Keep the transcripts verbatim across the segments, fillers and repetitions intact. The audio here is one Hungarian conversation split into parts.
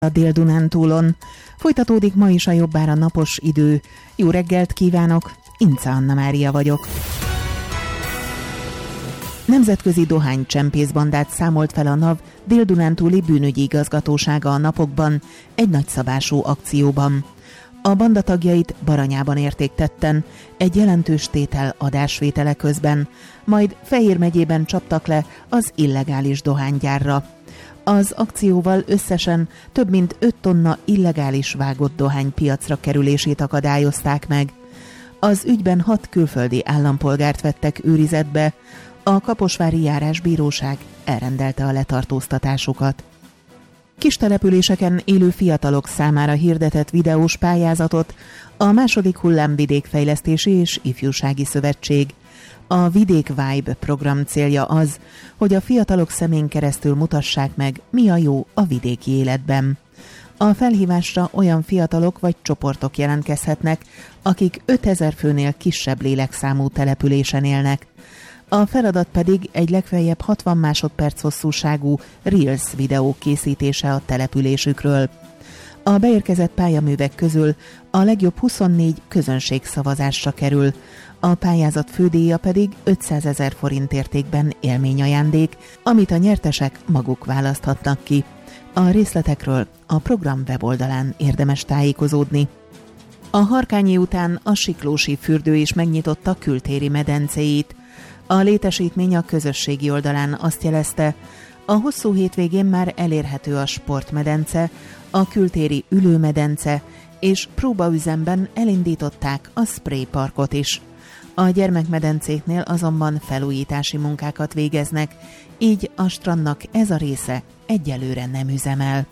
a Dél-Dunántúlon. Folytatódik ma is a jobbára napos idő. Jó reggelt kívánok, Ince Anna Mária vagyok. Nemzetközi dohánycsempészbandát számolt fel a NAV Dél-Dunántúli bűnügyi igazgatósága a napokban egy nagyszabású akcióban. A banda tagjait Baranyában érték tetten egy jelentős tétel adásvétele közben, majd Fejér megyében csaptak le az illegális dohánygyárra. Az akcióval összesen több mint öt tonna illegális vágott dohány piacra kerülését akadályozták meg. Az ügyben hat külföldi állampolgárt vettek őrizetbe, a Kaposvári Járásbíróság elrendelte a letartóztatásukat. Kis településeken élő fiatalok számára hirdetett videós pályázatot a második hullám vidékfejlesztési és ifjúsági szövetség. A Vidék Vibe program célja az, hogy a fiatalok szemén keresztül mutassák meg, mi a jó a vidéki életben. A felhívásra olyan fiatalok vagy csoportok jelentkezhetnek, akik ötezer főnél kisebb lélekszámú településen élnek. A feladat pedig egy legfeljebb hatvan másodperc hosszúságú Reels videó készítése a településükről. A beérkezett pályaművek közül a legjobb huszonnégy közönségszavazásra kerül, a pályázat fődíja pedig ötszázezer forint értékben élményajándék, amit a nyertesek maguk választhatnak ki. A részletekről a program weboldalán érdemes tájékozódni. A Harkányi után a Siklósi fürdő is megnyitotta kültéri medencéit. A létesítmény a közösségi oldalán azt jelezte, a hosszú hétvégén már elérhető a sportmedence, a kültéri ülőmedence, és próbaüzemben elindították a spray parkot is. A gyermekmedencéknél azonban felújítási munkákat végeznek, így a strandnak ez a része egyelőre nem üzemel.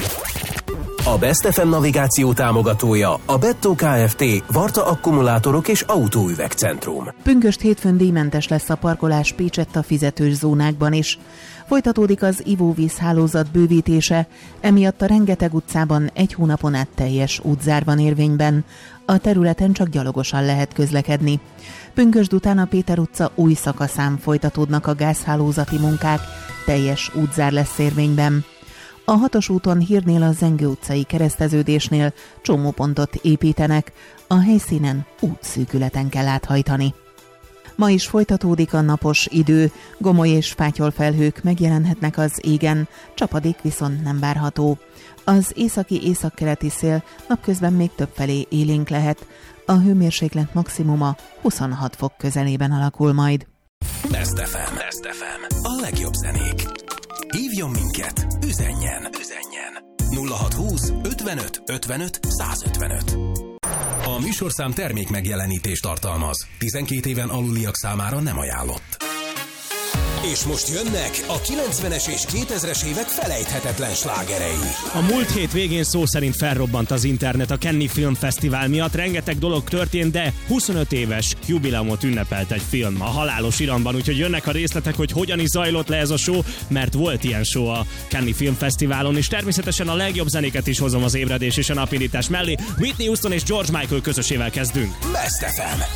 A Best ef em navigáció támogatója a Bettó Kft. Varta akkumulátorok és autóüvegcentrum. Pünkösd hétfőn díjmentes lesz a parkolás Pécsett fizetős zónákban is. Folytatódik az ivóvízhálózat bővítése, emiatt a rengeteg utcában egy hónapon át teljes útzár van érvényben. A területen csak gyalogosan lehet közlekedni. Pünkösd után a Péter utca új szakaszán folytatódnak a gázhálózati munkák, teljes útzár lesz érvényben. A hatos úton Hírnél a Zengő utcai kereszteződésnél csomópontot építenek, a helyszínen útszűkületen kell áthajtani. Ma is folytatódik a napos idő, gomoly és fátyolfelhők megjelenhetnek az égen, csapadék viszont nem várható. Az északi északkeleti szél napközben még többfelé élénk lehet, a hőmérséklet maximuma huszonhat fok közelében alakul majd. Best ef em, Best ef em, a legjobb zenék. Hívjon minket, üzenjen, üzenjen. nulla hat húsz ötvenöt ötvenöt százötvenöt. A műsorszám termék megjelenítést tartalmaz. tizenkét éven aluliak számára nem ajánlott. És most jönnek a kilencvenes és kétezres évek felejthetetlen slágerei. A múlt hét végén szó szerint felrobbant az internet a Cannes Film Fesztivál miatt. Rengeteg dolog történt, de huszonöt éves jubileumot ünnepelt egy film a halálos iramban, úgyhogy jönnek a részletek, hogy hogyan is zajlott le ez a show, mert volt ilyen show a Cannes Film Fesztiválon, és természetesen a legjobb zenéket is hozom az ébredés és a napindítás mellé. Whitney Houston és George Michael közösével kezdünk. Best ef em,